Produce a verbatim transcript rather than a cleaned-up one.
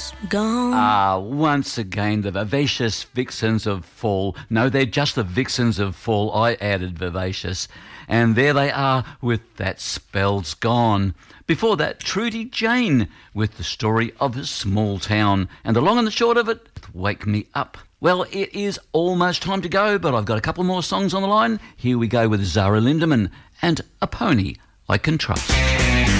spell's gone. Ah, once again, the vivacious vixens of fall. No, they're just the vixens of fall. I added vivacious. And there they are with That Spell's Gone. Before that, Trudy Jane with the story of a small town. And the long and the short of it, Wake Me Up. Well, it is almost time to go, but I've got a couple more songs on the line. Here we go with Zara Lindemann and A Pony I Can Trust.